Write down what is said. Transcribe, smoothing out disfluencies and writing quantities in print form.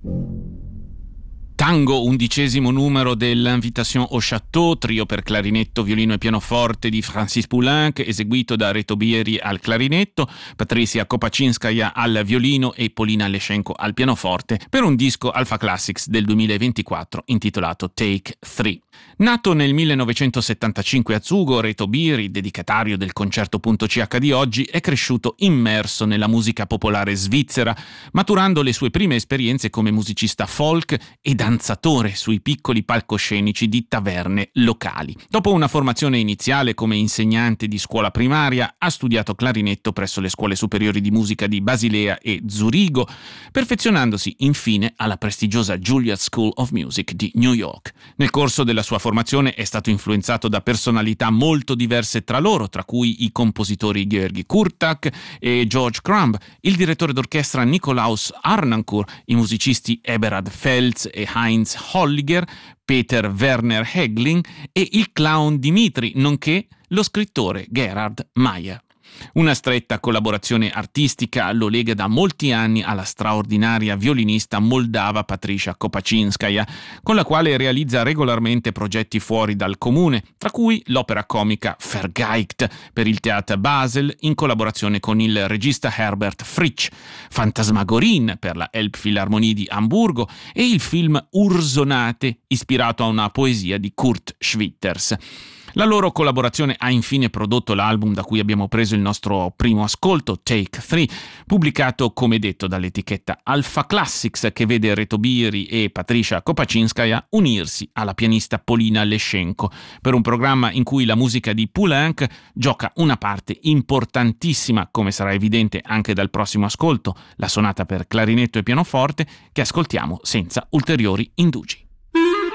Tango, 11° numero dell'Invitation au Château, trio per clarinetto, violino e pianoforte di Francis Poulenc, eseguito da Reto Bieri al clarinetto, Patricia Kopaczynskaja al violino e Polina Leschenko al pianoforte, per un disco Alpha Classics del 2024 intitolato Take 3. Nato nel 1975 a Zugo, Reto Bieri, dedicatario del concerto.ch di oggi, è cresciuto immerso nella musica popolare svizzera, maturando le sue prime esperienze come musicista folk e danzatore sui piccoli palcoscenici di taverne locali. Dopo una formazione iniziale come insegnante di scuola primaria, ha studiato clarinetto presso le scuole superiori di musica di Basilea e Zurigo, perfezionandosi infine alla prestigiosa Juilliard School of Music di New York. Nel corso della sua formazione è stato influenzato da personalità molto diverse tra loro, tra cui i compositori György Kurtak e George Crumb, il direttore d'orchestra Nikolaus Harnoncourt, i musicisti Eberhard Feltz e Heinz Holliger, Peter Werner Hegling e il clown Dimitri, nonché lo scrittore Gerhard Meyer. Una stretta collaborazione artistica lo lega da molti anni alla straordinaria violinista moldava Patricia Kopaczynskaja, con la quale realizza regolarmente progetti fuori dal comune, tra cui l'opera comica Vergeigt per il Theater Basel in collaborazione con il regista Herbert Fritsch, Phantasmagorie per la Elbphilharmonie di Amburgo e il film Ursonate, ispirato a una poesia di Kurt Schwitters. La loro collaborazione ha infine prodotto l'album da cui abbiamo preso il nostro primo ascolto, Take 3, pubblicato come detto dall'etichetta Alpha Classics, che vede Reto Bieri e Patricia Kopaczynskaja unirsi alla pianista Polina Leschenko per un programma in cui la musica di Poulenc gioca una parte importantissima, come sarà evidente anche dal prossimo ascolto, la sonata per clarinetto e pianoforte, che ascoltiamo senza ulteriori indugi.